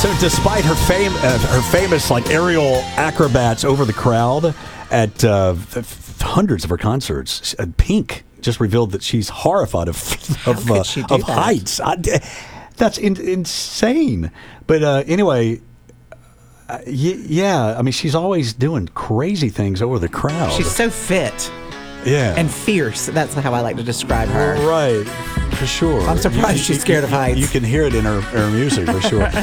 So despite her famous like aerial acrobats over the crowd at hundreds of her concerts, Pink just revealed that she's horrified of heights. That's insane. But anyway, yeah, I mean, she's always doing crazy things over the crowd. She's so fit. Yeah. And fierce. That's how I like to describe her. Right, for sure. I'm surprised she's scared of heights. You can hear it in her music, for sure.